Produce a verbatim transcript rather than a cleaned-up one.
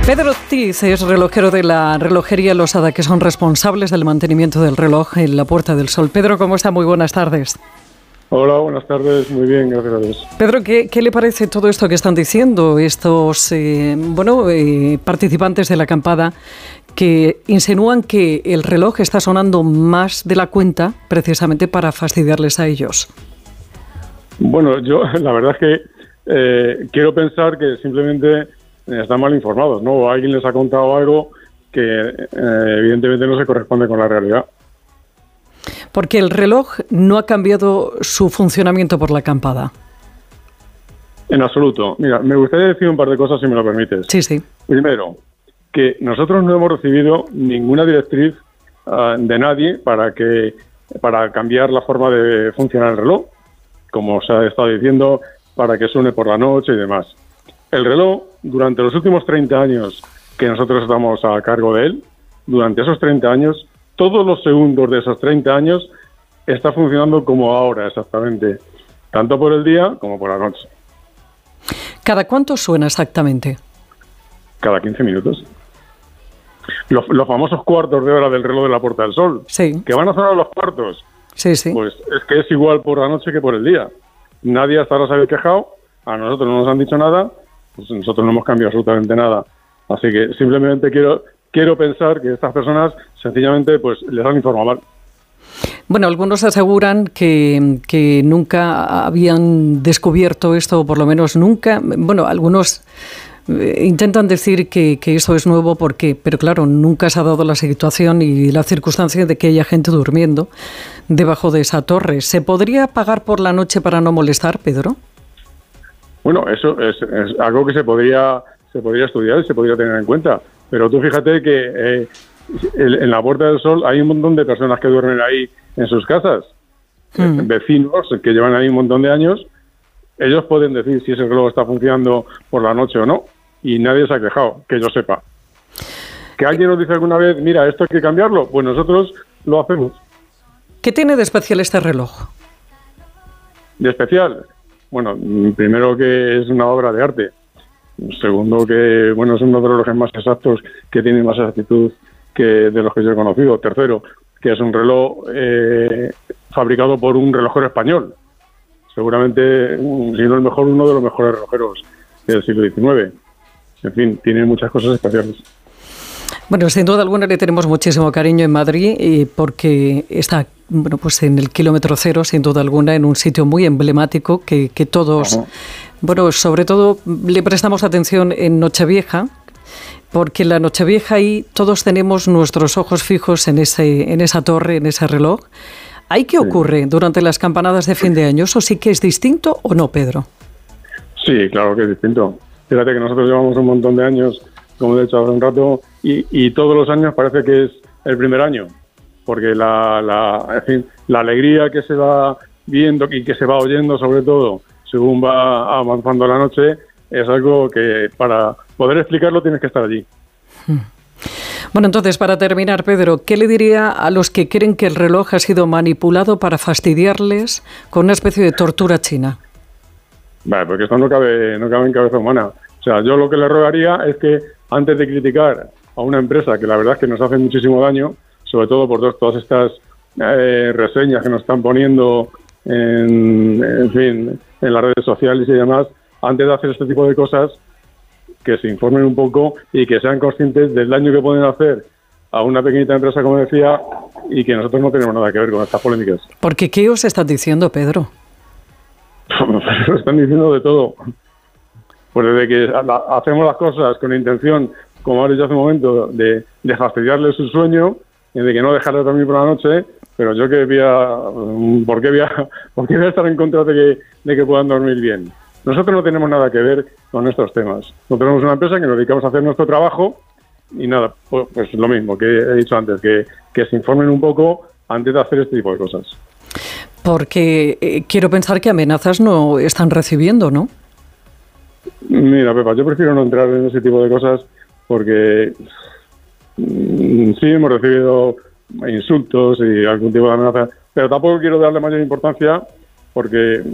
Pedro Ortiz es relojero de la relojería Losada, que son responsables del mantenimiento del reloj en la Puerta del Sol. Pedro, ¿cómo está? Muy buenas tardes. Hola, buenas tardes. Muy bien, gracias a Dios. Pedro, ¿qué, qué le parece todo esto que están diciendo estos eh, bueno, eh, participantes de la acampada que insinúan que el reloj está sonando más de la cuenta precisamente para fastidiarles a ellos? Bueno, yo la verdad es que eh, quiero pensar que simplemente están mal informados, ¿no? O alguien les ha contado algo que eh, evidentemente no se corresponde con la realidad. Porque el reloj no ha cambiado su funcionamiento por la acampada. En absoluto. Mira, me gustaría decir un par de cosas, si me lo permites. Sí, sí. Primero, que nosotros no hemos recibido ninguna directriz uh, de nadie para que para cambiar la forma de funcionar el reloj, como se ha estado diciendo, para que suene por la noche y demás. El reloj, durante los últimos treinta años que nosotros estamos a cargo de él, durante esos treinta años, todos los segundos de esos treinta años está funcionando como ahora exactamente, tanto por el día como por la noche. ¿Cada cuánto suena exactamente? Cada quince minutos. Los, los famosos cuartos de hora del reloj de la Puerta del Sol, sí. que van a sonar los cuartos, sí, sí. Pues es que es igual por la noche que por el día. Nadie hasta ahora se había quejado, a nosotros no nos han dicho nada, pues nosotros no hemos cambiado absolutamente nada. Así que simplemente quiero quiero pensar que estas personas sencillamente pues les han informado mal. Bueno, algunos aseguran que, que nunca habían descubierto esto, o por lo menos nunca. Bueno, algunos eh, intentan decir que, que esto es nuevo porque, pero claro, nunca se ha dado la situación y la circunstancia de que haya gente durmiendo debajo de esa torre. ¿Se podría apagar por la noche para no molestar, Pedro? Bueno, eso es, es algo que se podría se podría estudiar y se podría tener en cuenta. Pero tú fíjate que eh, en la Puerta del Sol hay un montón de personas que duermen ahí en sus casas, mm. vecinos que llevan ahí un montón de años. Ellos pueden decir si ese reloj está funcionando por la noche o no, y nadie se ha quejado, que yo sepa. ¿Que alguien nos dice alguna vez, mira, esto hay que cambiarlo? Pues nosotros lo hacemos. ¿Qué tiene de especial este reloj? ¿De especial? Bueno, primero que es una obra de arte. Segundo que, bueno, es uno de los relojes más exactos, que tiene más exactitud que de los que yo he conocido. Tercero, que es un reloj eh, fabricado por un relojero español. Seguramente, si no el mejor, uno de los mejores relojeros del siglo diecinueve. En fin, tiene muchas cosas especiales. Bueno, sin duda alguna le tenemos muchísimo cariño en Madrid eh, porque está, bueno, pues en el kilómetro cero, sin duda alguna, en un sitio muy emblemático que, que todos, uh-huh. bueno, sobre todo le prestamos atención en Nochevieja, porque en la Nochevieja ahí todos tenemos nuestros ojos fijos en ese, en esa torre, en ese reloj. ¿Ahí qué ocurre durante las campanadas de fin de año? ¿Eso sí que es distinto o no, Pedro? Sí, claro que es distinto. Fíjate que nosotros llevamos un montón de años, como he dicho hace un rato, y, y todos los años parece que es el primer año, porque la, la, en fin, la alegría que se va viendo y que se va oyendo, sobre todo, según va avanzando la noche, es algo que para poder explicarlo tienes que estar allí. Bueno, entonces, para terminar, Pedro, ¿qué le diría a los que creen que el reloj ha sido manipulado para fastidiarles con una especie de tortura china? Vale, porque esto no cabe, no cabe en cabeza humana. O sea, yo lo que le rogaría es que antes de criticar a una empresa que la verdad es que nos hace muchísimo daño, sobre todo por dos, todas estas eh, reseñas que nos están poniendo en, en fin, en las redes sociales y demás, antes de hacer este tipo de cosas, que se informen un poco y que sean conscientes del daño que pueden hacer a una pequeñita empresa, como decía, y que nosotros no tenemos nada que ver con estas polémicas. Porque ¿qué os están diciendo, Pedro? Lo están diciendo de todo. Pues desde que hacemos las cosas con intención, como has dicho hace un momento, de, de fastidiarles su sueño, de que no dejarles dormir por la noche, pero yo que voy a, ¿por qué voy a, por qué voy a estar en contra de que, de que puedan dormir bien? Nosotros no tenemos nada que ver con estos temas. Nosotros tenemos una empresa que nos dedicamos a hacer nuestro trabajo y nada, pues, pues lo mismo que he dicho antes, que, que se informen un poco antes de hacer este tipo de cosas. Porque eh, quiero pensar que amenazas no están recibiendo, ¿no? Mira, Pepa, yo prefiero no entrar en ese tipo de cosas porque mmm, sí hemos recibido insultos y algún tipo de amenaza, pero tampoco quiero darle mayor importancia porque